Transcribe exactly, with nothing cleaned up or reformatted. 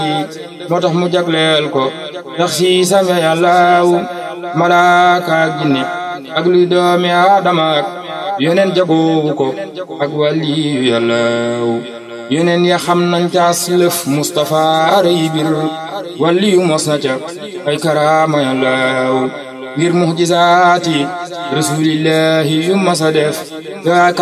moo tax mu jagleel ko tax si sanga yàllaaw malaaka ak jinne ak luy doomi aadama ak yeneen jagoowu ko ak waliyu yàllaaw yeneen ya xam nañ ca aslëf Mustafa rey bir waliyu mos na ca ay karaama yàllaaw ngir muxjisaati rasulillahi yu masa def